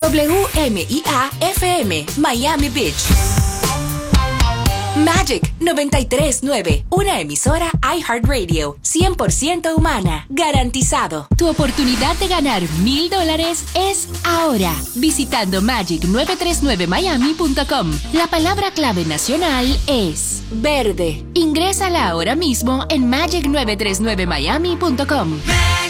WMIA FM, Miami Beach. Magic 93.9, una emisora iHeartRadio, 100% humana, garantizado. Tu oportunidad de ganar $1,000 es ahora, visitando magic939miami.com. La palabra clave nacional es verde. Ingrésala ahora mismo en magic939miami.com.